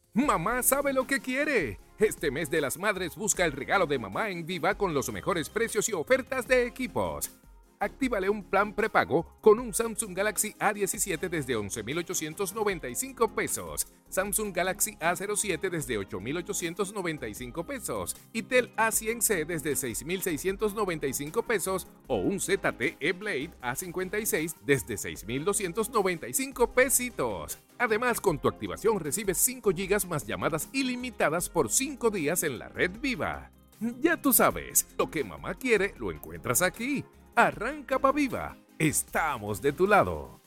Mamá sabe lo que quiere. Este mes de las madres busca el regalo de mamá en Viva con los mejores precios y ofertas de equipos. Actívale un plan prepago con un Samsung Galaxy A17 desde 11,895 pesos, Samsung Galaxy A07 desde 8,895 pesos y Tel A100C desde 6,695 pesos o un ZTE Blade A56 desde 6,295 pesitos. Además, con tu activación recibes 5 GB más llamadas ilimitadas por 5 días en la red Viva. Ya tú sabes, lo que mamá quiere lo encuentras aquí. Arranca pa' Viva. Estamos de tu lado.